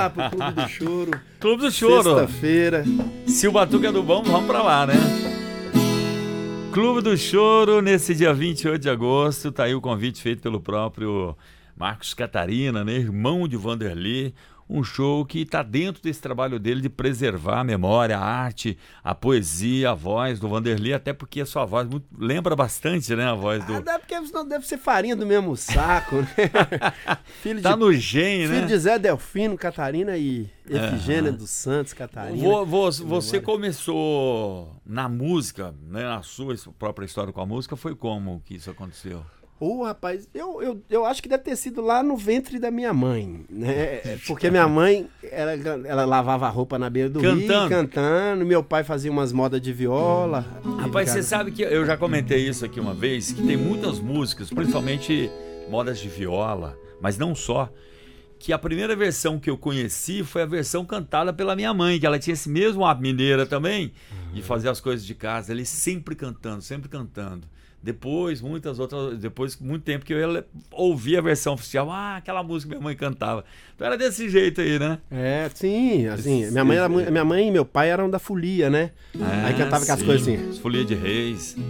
lá pro Clube do Choro. Clube do Choro. Sexta-feira. Se o batuque é do bom, vamos pra lá, né? Clube do Choro, nesse dia 28 de agosto, tá aí o convite feito pelo próprio Marcos Catarina, né? Irmão de Vanderlei. Um show que está dentro desse trabalho dele de preservar a memória, a arte, a poesia, a voz do Vanderlei, até porque a sua voz lembra bastante, né, a voz do... Porque não deve ser farinha do mesmo saco, né? Filho tá de, no gene, né? Filho de Zé Delfino, Catarina e Efigênia dos Santos, Catarina. Você começou na música, né, a sua própria história com a música, foi como que isso aconteceu? Rapaz, eu acho que deve ter sido lá no ventre da minha mãe, né? Porque minha mãe, ela lavava a roupa na beira do rio, cantando. Meu pai fazia umas modas de viola. Rapaz, você sabe que eu já comentei isso aqui uma vez, que tem muitas músicas, principalmente modas de viola, mas não só, que a primeira versão que eu conheci foi a versão cantada pela minha mãe, que ela tinha esse mesmo hábito mineira também, de fazer as coisas de casa, ele sempre cantando, sempre cantando. Depois, muito tempo que eu ia ouvir a versão oficial, aquela música que minha mãe cantava. Então era desse jeito aí, né? Sim, assim, minha mãe e meu pai eram da folia, né? Aí cantava aquelas coisas assim. Folia de Reis.